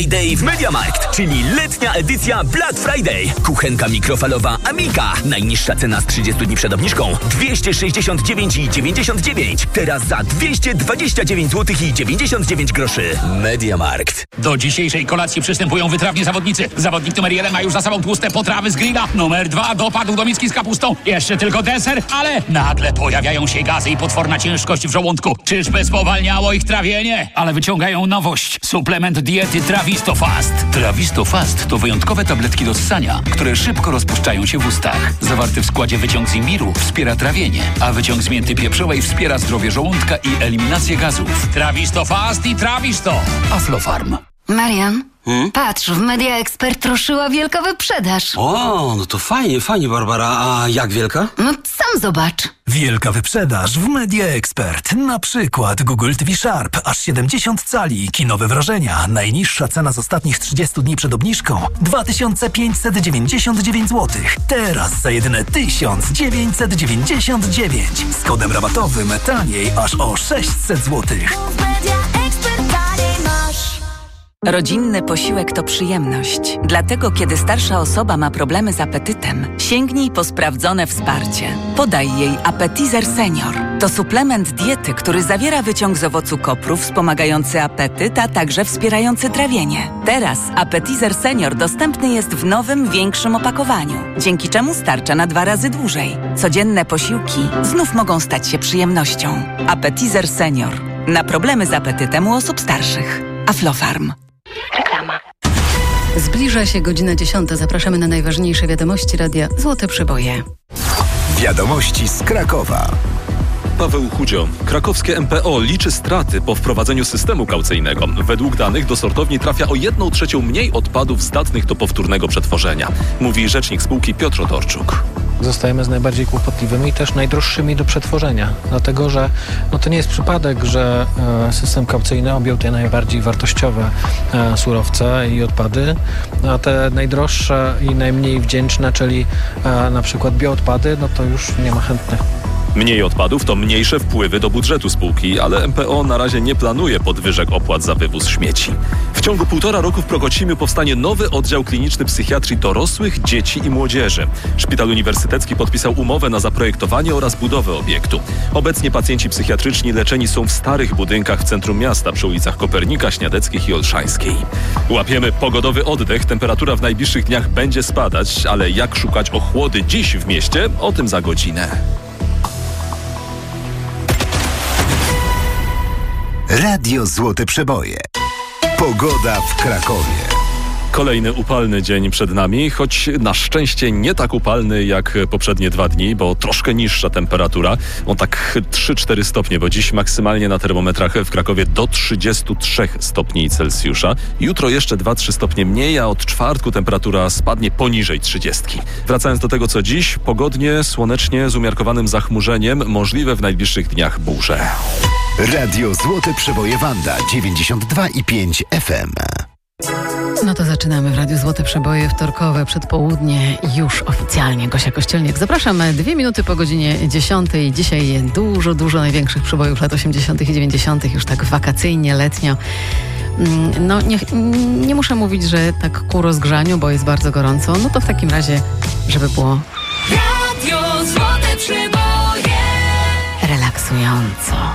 Day w MediaMarkt, czyli letnia edycja Black Friday. Kuchenka mikrofalowa Amica. Najniższa cena z 30 dni przed obniżką 269,99. Teraz za 229 zł i 99 groszy. MediaMarkt. Do dzisiejszej kolacji przystępują wytrawni zawodnicy. Zawodnik numer 1 ma już za sobą tłuste potrawy z grilla. Numer 2 dopadł do miski z kapustą. Jeszcze tylko deser, ale nagle pojawiają się gazy i potworna ciężkość w żołądku. Czyżby spowalniało ich trawienie? Ale wyciągają nowość. Suplement diety Trawisto Fast. Trawisto Fast to wyjątkowe tabletki do ssania, które szybko rozpuszczają się w ustach. Zawarty w składzie wyciąg z imbiru wspiera trawienie, a wyciąg z mięty pieprzowej wspiera zdrowie żołądka i eliminację gazów. Trawisto Fast i Trawisto. Aflofarm. Marian, patrz, w Media Expert ruszyła wielka wyprzedaż. O, no to fajnie, Barbara. A jak wielka? No sam zobacz. Wielka wyprzedaż w Media Expert. Na przykład Google TV Sharp, aż 70 cali, kinowe wrażenia. Najniższa cena z ostatnich 30 dni przed obniżką 2599 zł. Teraz za jedyne 1999. Z kodem rabatowym taniej aż o 600 zł. Rodzinny posiłek to przyjemność. Dlatego, kiedy starsza osoba ma problemy z apetytem, sięgnij po sprawdzone wsparcie. Podaj jej Appetizer Senior. To suplement diety, który zawiera wyciąg z owocu kopru wspomagający apetyt, a także wspierający trawienie. Teraz Appetizer Senior dostępny jest w nowym, większym opakowaniu, dzięki czemu starcza na 2 razy dłużej. Codzienne posiłki znów mogą stać się przyjemnością. Appetizer Senior. Na problemy z apetytem u osób starszych. Aflofarm. Reklama. Zbliża się godzina 10. Zapraszamy na najważniejsze wiadomości radia Złote Przeboje. Wiadomości z Krakowa. Paweł Chudzio. Krakowskie MPO liczy straty po wprowadzeniu systemu kaucyjnego. Według danych do sortowni trafia o 1/3 mniej odpadów zdatnych do powtórnego przetworzenia, mówi rzecznik spółki Piotr Otorczuk. Zostajemy z najbardziej kłopotliwymi i też najdroższymi do przetworzenia, dlatego że to nie jest przypadek, że system kaucyjny objął te najbardziej wartościowe surowce i odpady, a te najdroższe i najmniej wdzięczne, czyli na przykład bioodpady, to już nie ma chętnych. Mniej odpadów to mniejsze wpływy do budżetu spółki, ale MPO na razie nie planuje podwyżek opłat za wywóz śmieci. W ciągu 1,5 roku w Prokocimiu powstanie nowy oddział kliniczny psychiatrii dorosłych, dzieci i młodzieży. Szpital Uniwersytecki podpisał umowę na zaprojektowanie oraz budowę obiektu. Obecnie pacjenci psychiatryczni leczeni są w starych budynkach w centrum miasta przy ulicach Kopernika, Śniadeckich i Olszańskiej. Łapiemy pogodowy oddech, temperatura w najbliższych dniach będzie spadać, ale jak szukać ochłody dziś w mieście? O tym za godzinę. Radio Złote Przeboje. Pogoda w Krakowie. Kolejny upalny dzień przed nami, choć na szczęście nie tak upalny jak poprzednie 2 dni, bo troszkę niższa temperatura, tak 3-4 stopnie, bo dziś maksymalnie na termometrach w Krakowie do 33 stopni Celsjusza. Jutro jeszcze 2-3 stopnie mniej, a od czwartku temperatura spadnie poniżej 30. Wracając do tego co dziś, pogodnie, słonecznie, z umiarkowanym zachmurzeniem, możliwe w najbliższych dniach burze. Radio Złote Przeboje Wanda 92,5 FM. No to zaczynamy w Radiu Złote Przeboje wtorkowe przedpołudnie już oficjalnie. Gosia Kościelniak. Zapraszam 2 minuty po godzinie 10. Dzisiaj dużo największych przebojów lat 80. i 90. już tak wakacyjnie, letnio. No nie muszę mówić, że tak ku rozgrzaniu, bo jest bardzo gorąco. No to w takim razie, żeby było Radio Złote Przeboje relaksująco.